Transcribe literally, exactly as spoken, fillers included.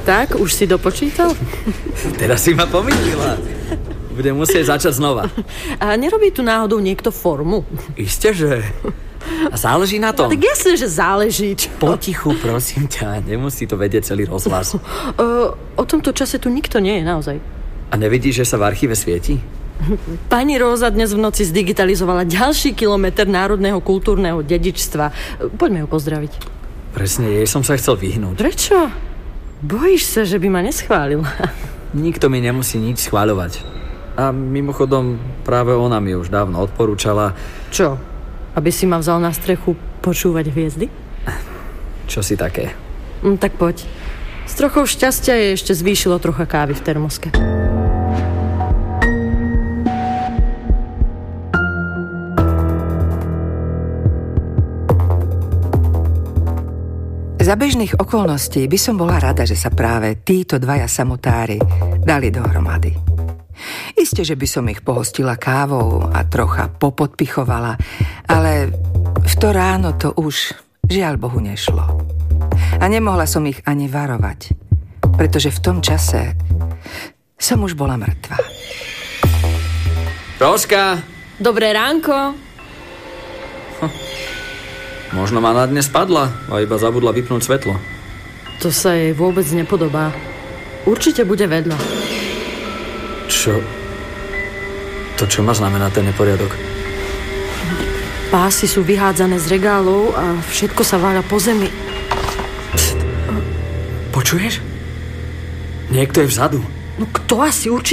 Tak, už si dopočítal? Teraz si ma pomýlila. Budem musieť začať znova. A nerobí tu náhodou niekto formu? Isté, že... A záleží na tom. Tak jasne, že záleží. Čo? Potichu, prosím ťa, nemusí to vedieť celý rozhlas. O, o tomto čase tu nikto nie je, naozaj. A nevidíš, že sa v archíve svieti? Pani Róza dnes v noci zdigitalizovala ďalší kilometr národného kultúrneho dedičstva. Poďme ju pozdraviť. Presne, jej som sa chcel vyhnúť. Prečo? Bojíš sa, že by ma neschválila? Nikto mi nemusí nič schváľovať. A mimochodom, práve ona mi už dávno odporúčala... Čo? Aby si ma vzal na strechu počúvať hviezdy? Čo si také? Mm, tak poď. S trochou šťastia je ešte zvýšilo trocha kávy v termoske. Za bežných okolností by som bola rada, že sa práve títo dvaja samotári dali dohromady. Isté, že by som ich pohostila kávou a trocha popodpichovala, ale v to ráno to už žiaľ Bohu nešlo. A nemohla som ich ani varovať, pretože v tom čase som už bola mŕtva. Róžka! Dobré ránko! Hm. Možno ma na dnes spadla a iba zabudla vypnúť svetlo. To sa jej vôbec nepodobá. Určite bude vedľa. Čo? To čo má znamená ten neporiadok? Pásy sú vyhádzané z regálov a všetko sa váľa po zemi. Pst. Počuješ? Niekto je vzadu. No kto asi určite